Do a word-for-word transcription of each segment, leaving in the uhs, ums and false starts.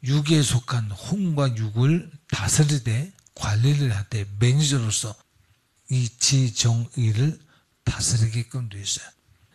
육에 속한 혼과 육을 다스리되 관리를 하되 매니저로서 이 지정의를 다스리게끔 되어 있어요.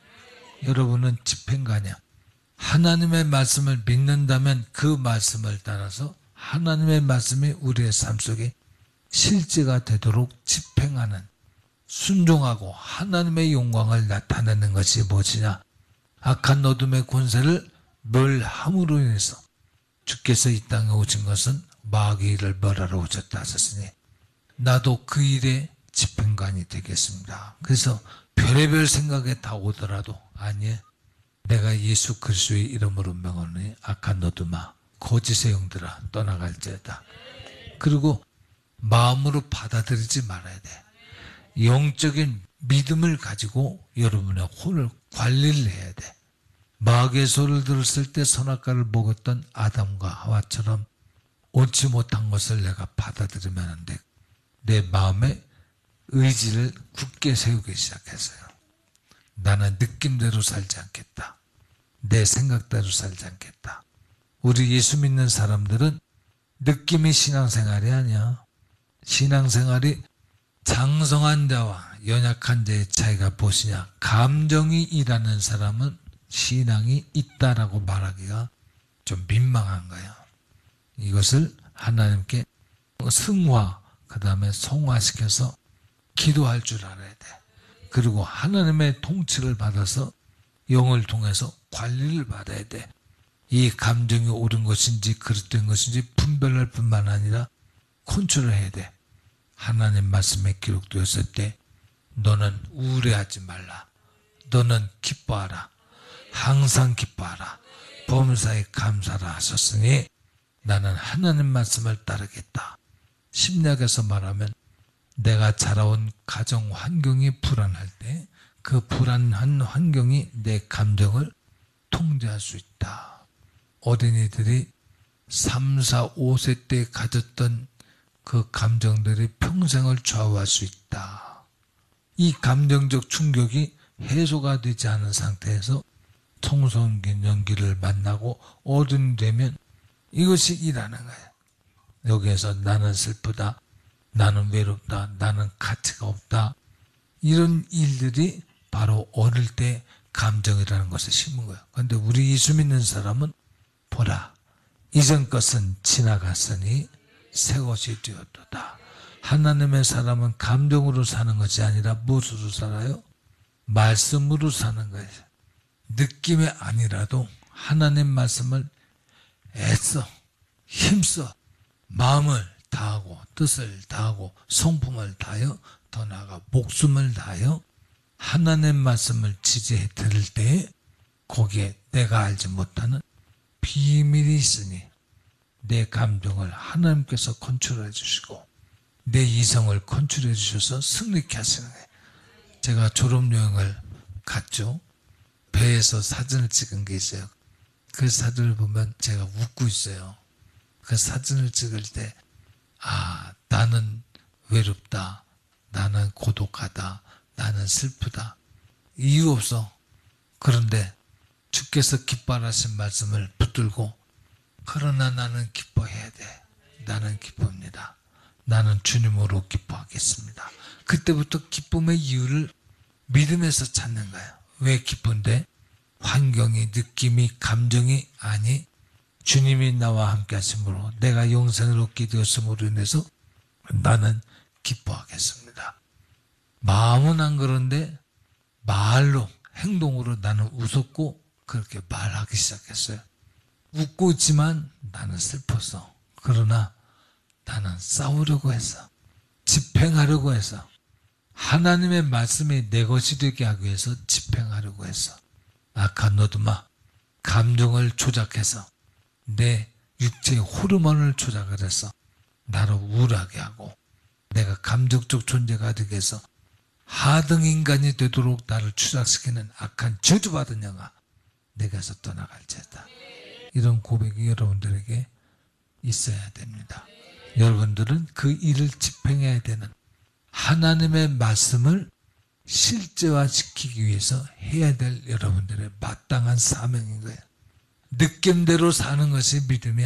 여러분은 집행가냐? 하나님의 말씀을 믿는다면 그 말씀을 따라서 하나님의 말씀이 우리의 삶 속에 실제가 되도록 집행하는, 순종하고 하나님의 영광을 나타내는 것이 무엇이냐? 악한 어둠의 권세를 멸함으로 인해서 주께서 이 땅에 오신 것은 마귀의 일을 멸하러 오셨다 하셨으니 나도 그 일의 집행관이 되겠습니다. 그래서 별의별 생각에 다 오더라도 아니, 내가 예수 그리스도의 이름으로 명하노니 악한 어둠아 거짓의 영들아 떠나갈지어다. 그리고 마음으로 받아들이지 말아야 돼. 영적인 믿음을 가지고 여러분의 혼을 관리를 해야 돼. 마귀의 소리를 들었을 때 선악과를 먹었던 아담과 하와처럼 옳지 못한 것을 내가 받아들이면 안 돼. 내 마음에 의지를 굳게 세우기 시작했어요. 나는 느낌대로 살지 않겠다. 내 생각대로 살지 않겠다. 우리 예수 믿는 사람들은 느낌이 신앙생활이 아니야. 신앙생활이 장성한 자와 연약한 자의 차이가 무엇이냐? 감정이 일하는 사람은 신앙이 있다라고 말하기가 좀 민망한 거예요. 이것을 하나님께 승화, 그 다음에 성화시켜서 기도할 줄 알아야 돼. 그리고 하나님의 통치를 받아서 영을 통해서 관리를 받아야 돼. 이 감정이 옳은 것인지 그릇된 것인지 분별할 뿐만 아니라 컨트롤 해야 돼. 하나님 말씀에 기록되었을 때 너는 우울해하지 말라. 너는 기뻐하라. 항상 기뻐하라. 범사에 감사라 하셨으니 나는 하나님 말씀을 따르겠다. 심리학에서 말하면 내가 자라온 가정 환경이 불안할 때 그 불안한 환경이 내 감정을 통제할 수 있다. 어린이들이 삼, 사, 오 세 때 가졌던 그 감정들이 평생을 좌우할 수 있다. 이 감정적 충격이 해소가 되지 않은 상태에서 청소년기를 만나고 어른이 되면 이것이 일하는 거예요. 여기에서 나는 슬프다, 나는 외롭다, 나는 가치가 없다. 이런 일들이 바로 어릴 때 감정이라는 것을 심은 거예요. 그런데 우리 예수 믿는 사람은 보라, 이전 것은 지나갔으니 새 것이 되었도다. 하나님의 사람은 감정으로 사는 것이 아니라 무엇으로 살아요? 말씀으로 사는 거예요. 느낌이 아니라도 하나님 말씀을 애써, 힘써, 마음을 다하고 뜻을 다하고 성품을 다하여 더 나아가 목숨을 다하여 하나님 말씀을 지지해 들을 때에 거기에 내가 알지 못하는 비밀이 있으니 내 감정을 하나님께서 컨트롤해 주시고 내 이성을 컨트롤해 주셔서 승리케 하시는 거예요. 제가 졸업여행을 갔죠. 배에서 사진을 찍은 게 있어요. 그 사진을 보면 제가 웃고 있어요. 그 사진을 찍을 때 아, 나는 외롭다, 나는 고독하다, 나는 슬프다. 이유 없어. 그런데 주께서 기뻐하신 말씀을 붙들고 그러나 나는 기뻐해야 돼. 나는 기쁩니다. 나는 주님으로 기뻐하겠습니다. 그때부터 기쁨의 이유를 믿음에서 찾는 거예요. 왜 기쁜데? 환경이, 느낌이, 감정이 아니 주님이 나와 함께 하심으로 내가 영생을 얻게 되었음으로 인해서 나는 기뻐하겠습니다. 마음은 안 그런데 말로, 행동으로 나는 웃었고 그렇게 말하기 시작했어요. 웃고 있지만 나는 슬펐어. 그러나 나는 싸우려고 했어. 집행하려고 했어. 하나님의 말씀이 내 것이 되게 하기 위해서 집행하려고 했어. 악한 어둠아, 감정을 조작해서 내 육체의 호르몬을 조작을 해서 나를 우울하게 하고 내가 감정적 존재가 되게 해서 하등 인간이 되도록 나를 추락시키는 악한 저주받은 영아, 내게서 떠나갈지어다. 이런 고백이 여러분들에게 있어야 됩니다. 여러분들은 그 일을 집행해야 되는 하나님의 말씀을 실제화시키기 위해서 해야 될 여러분들의 마땅한 사명인 거예요. 느낌대로 사는 것이 믿음이